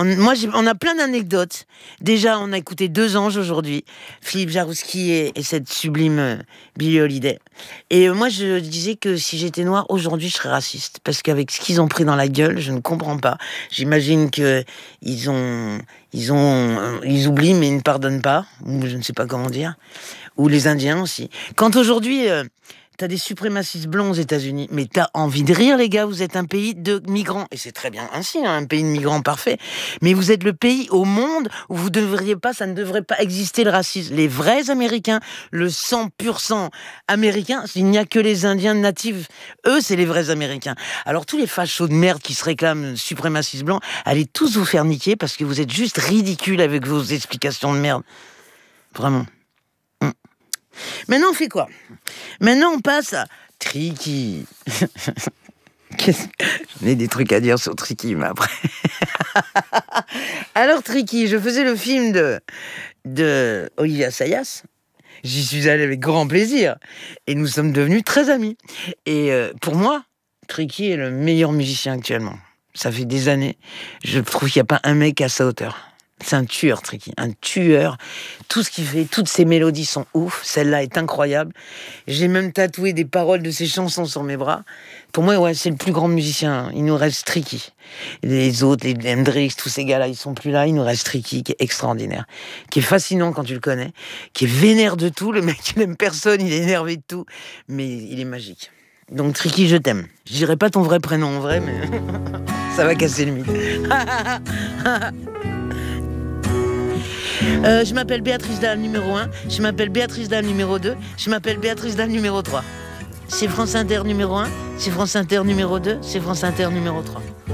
On a plein d'anecdotes. Déjà, on a écouté Deux Anges aujourd'hui, Philippe Jarouski et cette sublime Billie Holiday. Et moi, je disais que si j'étais noire, aujourd'hui, je serais raciste. Parce qu'avec ce qu'ils ont pris dans la gueule, je ne comprends pas. J'imagine que ils oublient, mais ils ne pardonnent pas. Ou je ne sais pas comment dire. Ou les Indiens aussi. Quand aujourd'hui... t'as des suprémacistes blancs aux États-Unis, mais t'as envie de rire, les gars. Vous êtes un pays de migrants, et c'est très bien ainsi, hein, un pays de migrants parfait. Mais vous êtes le pays au monde où ça ne devrait pas exister le racisme. Les vrais Américains, le 100% américain, il n'y a que les Indiens natifs. Eux, c'est les vrais Américains. Alors tous les fachos de merde qui se réclament suprémacistes blancs, allez tous vous faire niquer parce que vous êtes juste ridicules avec vos explications de merde. Vraiment. Maintenant, on fait quoi? Maintenant, on passe à Tricky. J'en ai des trucs à dire sur Tricky, mais après... Alors, Tricky, je faisais le film de Olivia Assayas. J'y suis allé avec grand plaisir. Et nous sommes devenus très amis. Et pour moi, Tricky est le meilleur musicien actuellement. Ça fait des années. Je trouve qu'il n'y a pas un mec à sa hauteur. C'est un tueur, Tricky, un tueur. Tout ce qu'il fait, toutes ses mélodies sont ouf. Celle-là est incroyable. J'ai même tatoué des paroles de ses chansons sur mes bras. Pour moi, ouais, c'est le plus grand musicien. Il nous reste Tricky. Les autres, les Hendrix, tous ces gars-là, ils sont plus là. Il nous reste Tricky, qui est extraordinaire, qui est fascinant quand tu le connais, qui est vénère de tout. Le mec, il n'aime personne, il est énervé de tout, mais il est magique. Donc Tricky, je t'aime. Je dirais pas ton vrai prénom en vrai, mais ça va casser le mythe. Je m'appelle Béatrice Dalle numéro 1, je m'appelle Béatrice Dalle numéro 2, je m'appelle Béatrice Dalle numéro 3. C'est France Inter numéro 1, c'est France Inter numéro 2, c'est France Inter numéro 3.